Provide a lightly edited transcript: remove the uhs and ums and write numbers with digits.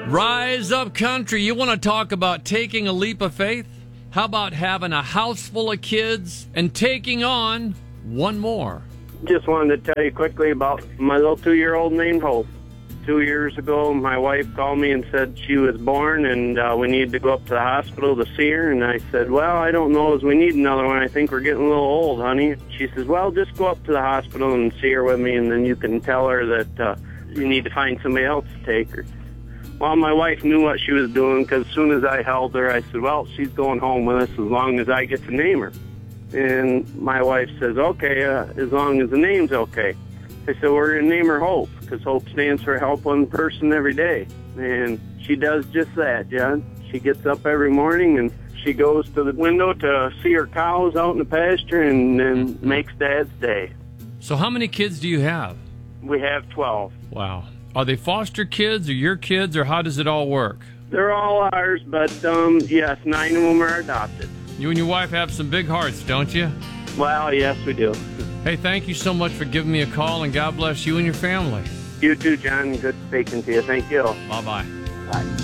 Rise up, country. You want to talk about taking a leap of faith? How about having a house full of kids and taking on one more? Just wanted to tell you quickly about my little 2-year-old named Hope. 2 years ago, my wife called me and said she was born and we needed to go up to the hospital to see her. And I said, well, I don't know as we need another one. I think we're getting a little old, honey. She says, well, just go up to the hospital and see her with me, and then you can tell her that you need to find somebody else to take her. Well, my wife knew what she was doing, because as soon as I held her, I said, well, she's going home with us as long as I get to name her. And my wife says, okay, as long as the name's okay. I said, we're going to name her Hope, because Hope stands for help one person every day. And she does just that, John. She gets up every morning and she goes to the window to see her cows out in the pasture and then makes Dad's day. So how many kids do you have? We have 12. Wow. Are they foster kids or your kids, or how does it all work? They're all ours, but yes, 9 of them are adopted. You and your wife have some big hearts, don't you? Well, yes, we do. Hey, thank you so much for giving me a call, and God bless you and your family. You too, John. Good speaking to you. Thank you. Bye-bye. Bye.